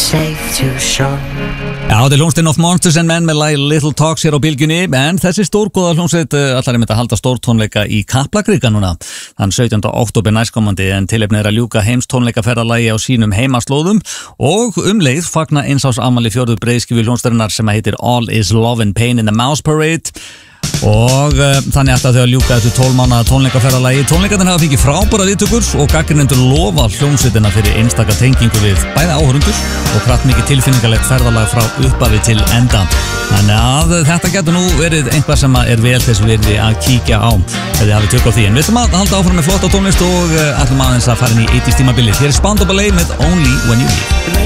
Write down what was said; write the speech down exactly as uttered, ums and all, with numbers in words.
safe to shore. Já, þetta er hljómsveitin of Monsters and Men með lagi Little Talks hér á bylgjunni, en þessi stórgóða hljómsveit allar er mynd að halda stórtónleika í Kaplakrika núna þann sautjánda október næstkomandi, en tilefnið er að ljúka heimstónleikaferðalagi á sínum heimaslóðum og um leið fagna einsársafmæli fjórðu breiðskífu hljómsveitarinnar sem heitir All is Love and Pain in the Mouse Parade. Og uh, þannig ætla þau að ljúka þessu tólf mánaða tónleikaferðalagi. Tónleikarnir hafa fengið frábæra viðtökur og gagnrýnendur lofa hljómsveitina fyrir einstaka tengingu við bæði áhorfendur og kraftmikið tilfinningalegt ferðalag frá upphafi til enda. Þannig að þetta getur nú verið einhvað sem er vel þess virði að kíkja á ef þið hafið tök á því. En við ætlum að halda áfram með flotta tónlist og uh, ætlum aðeins að fara inn í eighties tímabilið. Hér er Spandau Ballet með Only When You Leave.